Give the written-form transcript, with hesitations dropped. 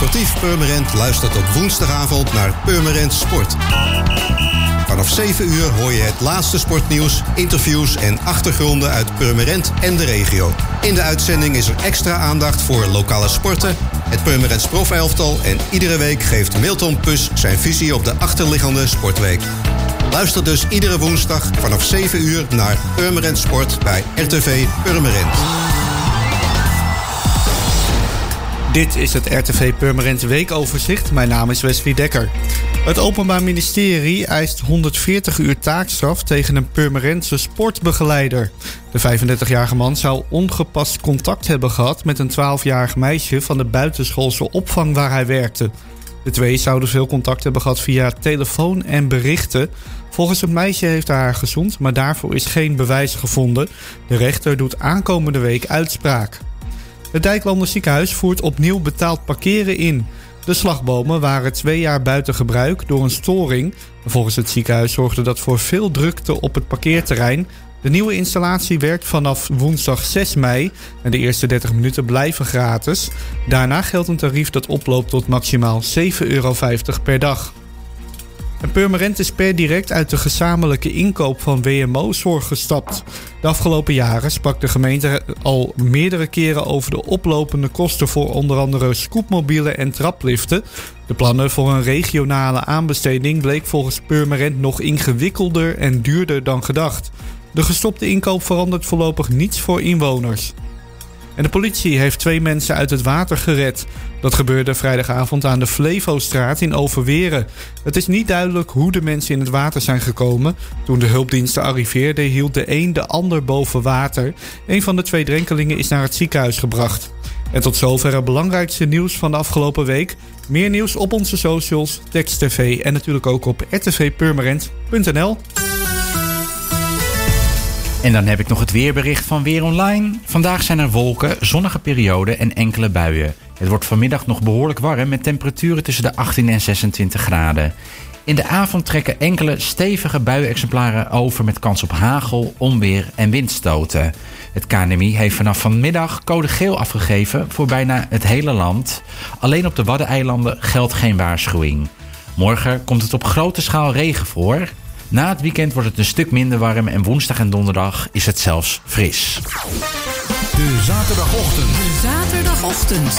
Sportief Purmerend luistert op woensdagavond naar Purmerend Sport. Vanaf 7 uur hoor je het laatste sportnieuws, interviews en achtergronden uit Purmerend en de regio. In de uitzending is er extra aandacht voor lokale sporten, het Purmerends profelftal en iedere week geeft Milton Pus zijn visie op de achterliggende sportweek. Luister dus iedere woensdag vanaf 7 uur naar Purmerend Sport bij RTV Purmerend. Dit is het RTV Purmerend Weekoverzicht. Mijn naam is Wesley Dekker. Het Openbaar Ministerie eist 140 uur taakstraf tegen een Purmerendse sportbegeleider. De 35-jarige man zou ongepast contact hebben gehad met een 12-jarig meisje van de buitenschoolse opvang waar hij werkte. De twee zouden veel contact hebben gehad via telefoon en berichten. Volgens het meisje heeft hij haar gezoend, maar daarvoor is geen bewijs gevonden. De rechter doet aankomende week uitspraak. Het Dijklander ziekenhuis voert opnieuw betaald parkeren in. De slagbomen waren 2 jaar buiten gebruik door een storing. Volgens het ziekenhuis zorgde dat voor veel drukte op het parkeerterrein. De nieuwe installatie werkt vanaf woensdag 6 mei en de eerste 30 minuten blijven gratis. Daarna geldt een tarief dat oploopt tot maximaal €7,50 per dag. En Purmerend is per direct uit de gezamenlijke inkoop van WMO-zorg gestapt. De afgelopen jaren sprak de gemeente al meerdere keren over de oplopende kosten voor onder andere scootmobielen en trapliften. De plannen voor een regionale aanbesteding bleek volgens Purmerend nog ingewikkelder en duurder dan gedacht. De gestopte inkoop verandert voorlopig niets voor inwoners. En de politie heeft 2 mensen uit het water gered. Dat gebeurde vrijdagavond aan de Flevostraat in Overweren. Het is niet duidelijk hoe de mensen in het water zijn gekomen. Toen de hulpdiensten arriveerden hield de een de ander boven water. Een van de 2 drenkelingen is naar het ziekenhuis gebracht. En tot zover het belangrijkste nieuws van de afgelopen week. Meer nieuws op onze socials, Text TV en natuurlijk ook op rtvpurmerend.nl. En dan heb ik nog het weerbericht van Weer Online. Vandaag zijn er wolken, zonnige perioden en enkele buien. Het wordt vanmiddag nog behoorlijk warm met temperaturen tussen de 18 en 26 graden. In de avond trekken enkele stevige buienexemplaren over met kans op hagel, onweer en windstoten. Het KNMI heeft vanaf vanmiddag code geel afgegeven voor bijna het hele land. Alleen op de Waddeneilanden geldt geen waarschuwing. Morgen komt het op grote schaal regen voor. Na het weekend wordt het een stuk minder warm en woensdag en donderdag is het zelfs fris. De zaterdagochtend.